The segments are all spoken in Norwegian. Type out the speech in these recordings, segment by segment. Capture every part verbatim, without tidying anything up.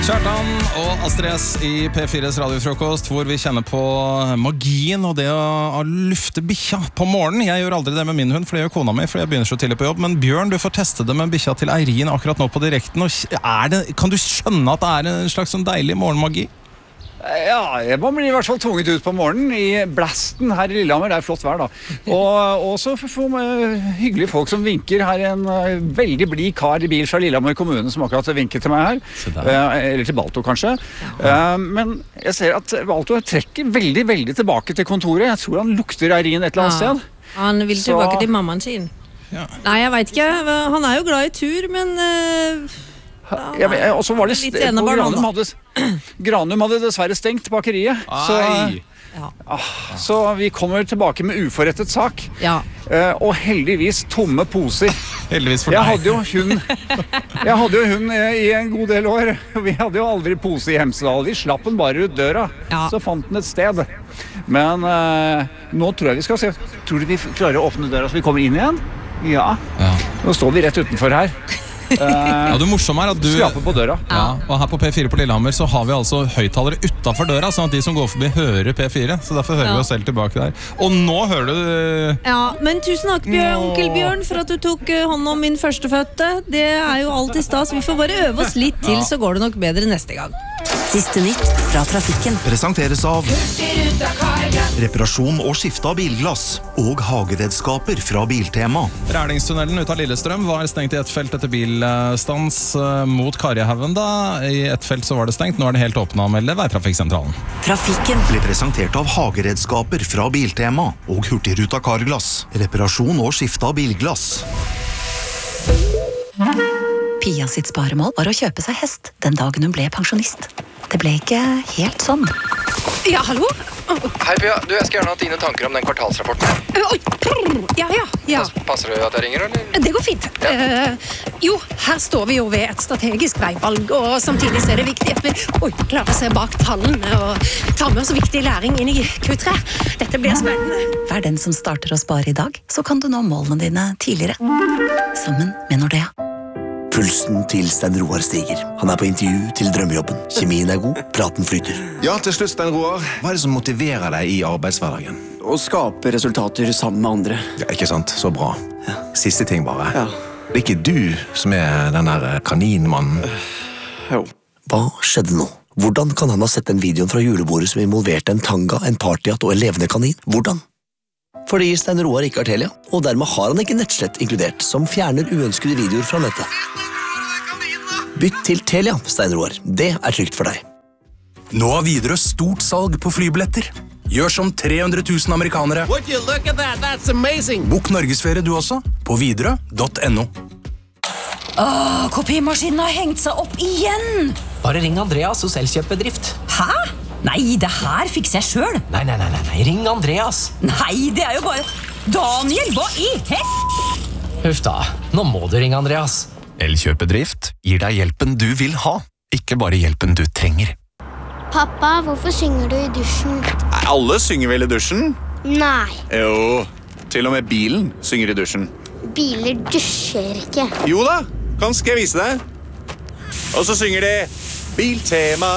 Kjartan og Astrid S i P fires radiofrokost, hvor vi kjenner på magien og det å, å lufte bikkja på morgenen. Jeg gjør aldri det med min hund, for det gjør kona mi, for jeg begynner så tidlig på jobb. Men Bjørn, du får teste det med bikkja til Eirin akkurat nå på direkten. Og er det, kan du skjønne at det er en slags sånn deilig morgenmagi? Ja, man blir i hvert fall tvunget ut på morgenen i blasten her i Lillehammer. Det er flott vær da. Og også får man hyggelige folk som vinker. Her er en veldig blid kar i bil fra Lillehammer kommune som akkurat vinket til meg her. Eller til Balto kanskje. Men jeg ser at Balto trekker veldig, veldig tilbake til kontoret. Jeg tror han lukter Eirin et eller annet sted. Ja, han vil tilbake Så... til mammaen sin. Ja. Nei, jeg vet ikke. Han er jo glad i tur, men... Uh... Ja, men, og så var det st- på Granum hadde, Granum hadde dessverre stengt bakeriet. Så, ja. ah, så vi kommer tilbake med uforrettet sak. Ja. uh, Og heldigvis tomme poser. Heldigvis for jeg deg. hadde jo hund Jeg hadde jo hund i en god del år. Vi hadde jo aldri pose i Hemsedal. Vi slapp den bare ut døra, ja. Så fant den et sted. Men uh, nå tror jeg vi skal se. Tror du vi klarer å åpne døra så vi kommer inn igjen? Ja, ja. Nå står vi rett utenfor her. Uh, ja, det morsomme er at du skraper på døra. Ja, og her på P fire på Lillehammer så har vi altså høyttalere utenfor døra, sånn at de som går forbi hører P fire. Så derfor hører ja. vi oss selv tilbake der. Og nå hører du Ja, men tusen takk Bjørn, onkel Bjørn, for at du tok hånd om min førstefødte. Det er jo alltid stas. Vi får bare øve oss litt til, så går det nok bedre neste gang. Siste nytt fra trafikken presenteres av reparasjon og skifte av bilglass og hageredskaper fra Biltema. Rælingstunnelen ut av Lillestrøm var stengt i ett felt etter bilstans mot Karjehaugen da. I ett felt så var det stengt, nå er det helt åpnet å melde Veitrafikksentralen. Trafikken ble presentert av hageredskaper fra Biltema og Hurtigruta Carglass. Reparasjon og skifte av bilglass. Pia sitt sparemål var å kjøpe seg hest den dagen hun ble pensjonist. Det ble ikke helt sånn. Ja, hallo? Hei Pia, du, jeg skal gjerne ha dine tanker om den kvartalsrapporten. Oi, ja, ja, ja. Passer det at jeg ringer, eller? Det går fint. Ja. Uh, jo, her står vi jo ved et strategisk veivalg, og samtidig så er det viktig at vi oi, klarer å se bak tallene og ta med oss viktig læring inn i Q tre. Dette blir spennende. Vær den som starter å spare i dag, så kan du nå målene dine tidligere. Sammen med Nordea. Pulsen til Stein Roar stiger. Han er på intervju til drømmejobben. Kjemien er god, praten flyter. Ja, til slutt, Stein Roar. Hva er det som motiverer deg i arbeidshverdagen? Å skape resultater sammen med andre. Ja, ikke sant? Så bra. Ja. Siste ting bare. Ja. Det er ikke du som er den der kaninmannen. Jo. Hva skjedde nå? Hvordan kan han ha sett den videoen fra julebordet som involverte en tanga, en partyhatt og en levende kanin? Hvordan? Fordi Stein Roar ikke har Telia, og dermed har han ikke nettslett inkludert, som fjerner uønskede videoer fra nettet. Bytt til Telia, Stein Roar. Det er trygt for deg. Nå har Widerøe stort salg på flybilletter. Gjør som tre hundre tusen amerikanere. Would you look at that? That's amazing. Bok Norgesferie du også, på widerøe punktum no. Åh, kopimaskinen har hengt seg opp igjen! Bare ring Andreas hos Elkjøp-bedrift. Hæ? Nei, det her fikser jeg selv. Nei, nei, nei, nei, ring Andreas. Nei, det er jo bare... Daniel, hva i hel... Huff da, nå må du ringe Andreas. Elkjøp-bedrift gir deg hjelpen du vil ha, ikke bare hjelpen du trenger. Pappa, hvorfor synger du i dusjen? Nei, alle synger vel i dusjen? Nei. Jo, til og med bilen synger i dusjen. Biler dusjer ikke. Jo da, kan skal jeg vise deg. Og så synger de Biltema.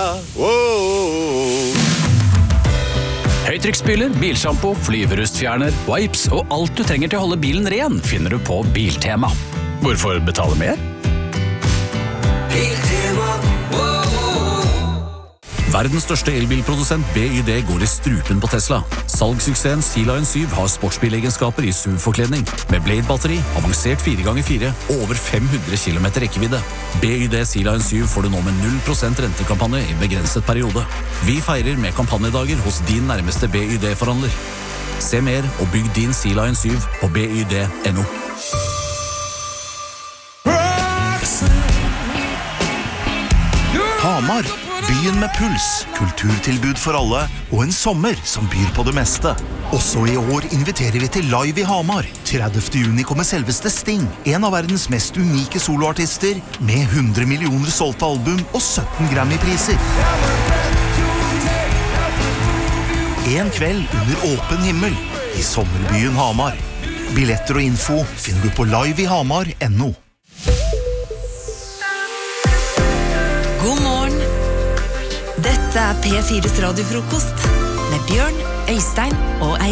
Wow. Høytrykksspyler, bilshampoo, flyverustfjerner, wipes og alt du trenger til å holde bilen ren finner du på Biltema. Hvorfor betale mer? Biltema. Verdens største elbilprodusent B Y D går i strupen på Tesla. Salgssuksessen Sea-Lion syv har sportsbilegenskaper i S U V-forkledning, med Blade-batteri, avansert fire ganger fire og over fem hundre kilometer rekkevidde. B Y D Sea-Lion syv får du nå med null prosent rentekampanje i begrenset periode. Vi feirer med kampanjedager hos din nærmeste B Y D-forhandler. Se mer og bygg din Sea-Lion syv på b y d punktum no. Hamar, byen med puls, kulturtilbud for alle og en sommer som byr på det meste. Også i år inviterer vi til Live i Hamar. tredivte juni kommer selveste Sting, en av verdens mest unike soloartister, med hundre millioner solgte album og sytten Grammy-priser. En kveld under åpen himmel i sommerbyen Hamar. Billetter og info finner du på live i hamar punktum no. God morgen Dette er P fires radiofrokost med Bjørn, Øystein og Eirik.